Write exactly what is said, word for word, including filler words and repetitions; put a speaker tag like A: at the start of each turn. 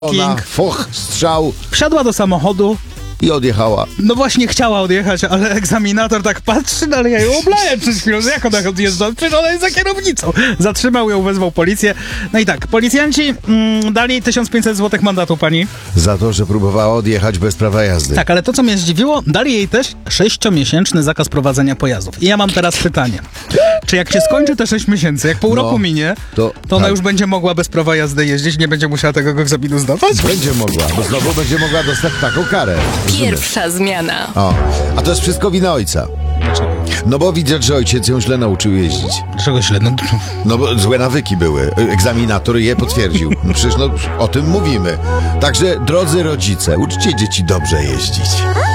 A: Ona, foch, strzał
B: Wsiadła do samochodu.
A: i odjechała.
B: No właśnie chciała odjechać, ale egzaminator tak patrzy, no ale ja ją oblaję przez chwilę. Jak ona odjeżdża? Przecież ona jest za kierownicą. Zatrzymał ją, wezwał policję. No i tak, policjanci mm, dali tysiąc pięćset złotych mandatu pani.
A: Za to, że próbowała odjechać bez prawa jazdy.
B: Tak, ale to co mnie zdziwiło, dali jej też sześciomiesięczny zakaz prowadzenia pojazdów. I ja mam teraz pytanie. Czy jak się skończy te sześć miesięcy, jak pół
A: No,
B: roku minie,
A: to-
B: to ona
A: tak.
B: już będzie mogła bez prawa jazdy jeździć, nie będzie musiała tego egzaminu zdawać?
A: Będzie mogła, bo znowu będzie mogła dostać taką karę.
C: Pierwsza zmiana.
A: O, a to jest wszystko wina ojca. No bo widać, że ojciec ją źle nauczył jeździć.
B: Dlaczego źle? No,
A: No bo złe nawyki były. Egzaminator je potwierdził. No przecież no, o tym mówimy. Także, drodzy rodzice, uczcie dzieci dobrze jeździć.